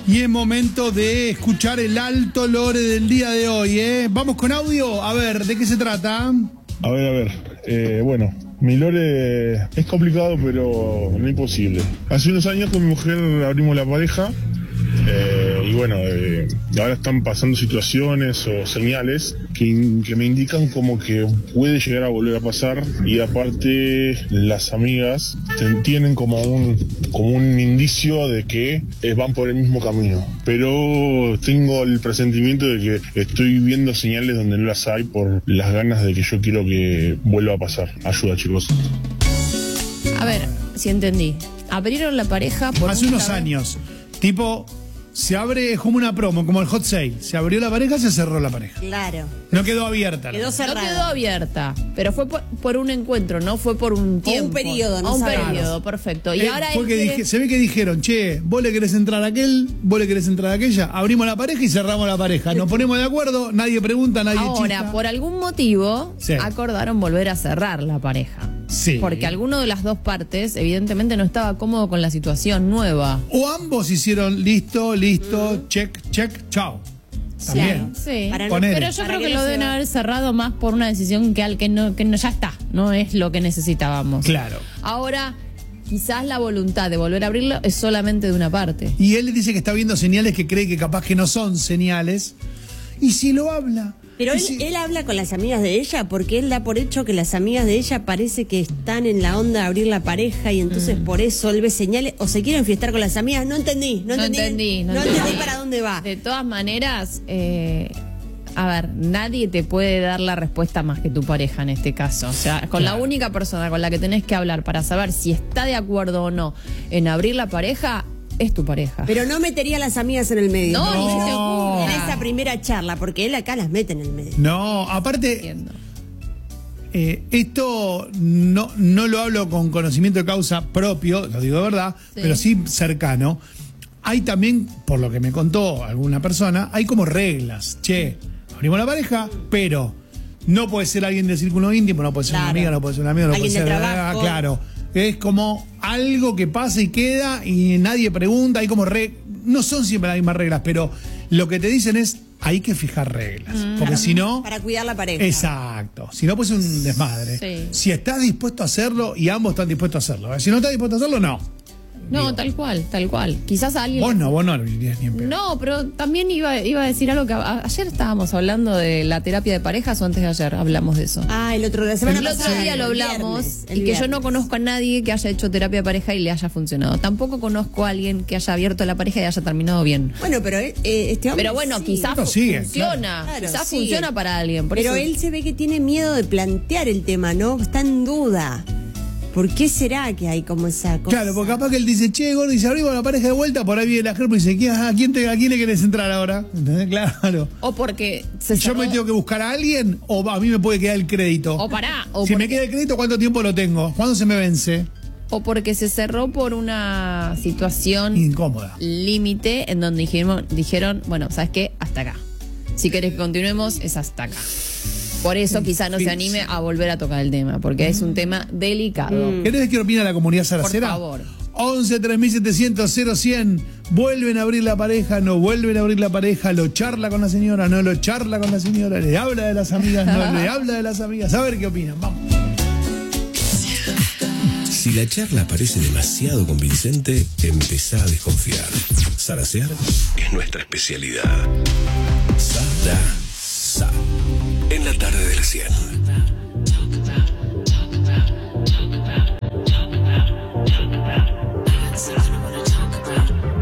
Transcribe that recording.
Y es momento de escuchar el alto lore del día de hoy, ¿eh? Vamos con audio, a ver, ¿de qué se trata? A ver, bueno, mi lore es complicado, pero no imposible. Hace unos años con mi mujer abrimos la pareja, y bueno, ahora están pasando situaciones o señales que me indican como que puede llegar a volver a pasar, y aparte las amigas tienen como un indicio de que van por el mismo camino, pero tengo el presentimiento de que estoy viendo señales donde no las hay por las ganas de que yo quiero que vuelva a pasar. Ayuda, chicos. A ver, si entendí. Abrieron la pareja por hace unos años, tipo... Se abre como una promo, como el hot sale. Se abrió la pareja, se cerró la pareja. Claro. No quedó abierta. Quedó cerrada. No quedó abierta, pero fue por un encuentro, no fue por un tiempo. O un periodo, no un sabemos. periodo, perfecto. Y ahora se ve que dijeron, che, vos le querés entrar a aquel, vos le querés entrar a aquella. Abrimos la pareja y cerramos la pareja. Nos ponemos de acuerdo, nadie pregunta, nadie ahora, chista. por algún motivo, sí, acordaron volver a cerrar la pareja. Sí. Porque alguno de las dos partes, evidentemente, no estaba cómodo con la situación nueva. O ambos hicieron listo, check, chao. También. Sí. Pero yo creo que lo deben haber cerrado más por una decisión que no ya está. No es lo que necesitábamos. Claro. Ahora, quizás la voluntad de volver a abrirlo es solamente de una parte. Y él dice que está viendo señales que cree que capaz que no son señales. ¿Y si lo habla? Pero él habla con las amigas de ella, porque él da por hecho que las amigas de ella parece que están en la onda de abrir la pareja, y entonces por eso él ve señales, o se quieren fiestar con las amigas. No entendí para dónde va. De todas maneras, a ver, nadie te puede dar la respuesta más que tu pareja en este caso. O sea, con la única persona con la que tenés que hablar para saber si está de acuerdo o no en abrir la pareja es tu pareja. Pero no metería a las amigas en el medio. No, ni se te ocurra. En esa primera charla, porque él acá las mete en el medio. No, aparte, esto no lo hablo con conocimiento de causa propio, lo digo de verdad, pero sí cercano. Hay también, por lo que me contó alguna persona, hay como reglas. Che, abrimos la pareja, pero no puede ser alguien del círculo íntimo, no puede ser una amiga, no puede ser un amigo, no puede ser... trabajo. Claro. Es como algo que pasa y queda y nadie pregunta, hay como no son siempre las mismas reglas, pero lo que te dicen es hay que fijar reglas, porque si no... Para cuidar la pareja. Exacto, si no pues es un desmadre. Sí. Si estás dispuesto a hacerlo y ambos están dispuestos a hacerlo, si no estás dispuesto a hacerlo, no. No, Digo, tal cual. Quizás a alguien... Vos no lo dirías ni en pedo. No, pero también iba a decir algo que ayer estábamos hablando de la terapia de parejas, o antes de ayer hablamos de eso. El otro de la semana pasada. El otro día lo hablamos, y que yo no conozco a nadie que haya hecho terapia de pareja y le haya funcionado. Tampoco conozco a alguien que haya abierto la pareja y haya terminado bien. Bueno, pero este hombre... Pero bueno, quizás funciona. Claro, quizás funciona para alguien. Pero eso... él se ve que tiene miedo de plantear el tema, ¿no? Está en duda. ¿Por qué será que hay como esa cosa? Claro, porque capaz que él dice, che, gordo, y se abrimos la pareja de vuelta, por ahí viene la jefa y dice, ¿a quién le querés entrar ahora? ¿Entendés? Claro. O porque yo me tengo que buscar a alguien, o a mí me puede quedar el crédito. Si me queda el crédito, ¿cuánto tiempo lo tengo? ¿Cuándo se me vence? O porque se cerró por una situación incómoda, límite, en donde dijeron, bueno, ¿sabes qué? Hasta acá. Si querés que continuemos, es hasta acá. Por eso quizá no se anime a volver a tocar el tema, porque es un tema delicado. ¿Querés ver qué opina la comunidad saracera? Por favor. 11 3700 0100. ¿Vuelven a abrir la pareja? ¿No vuelven a abrir la pareja? ¿Lo charla con la señora? ¿No lo charla con la señora? ¿Le habla de las amigas? ¿No le habla de las amigas? A ver qué opinan. Vamos. Si la charla parece demasiado convincente, empezá a desconfiar. Saracear es nuestra especialidad. En la tarde de la 100.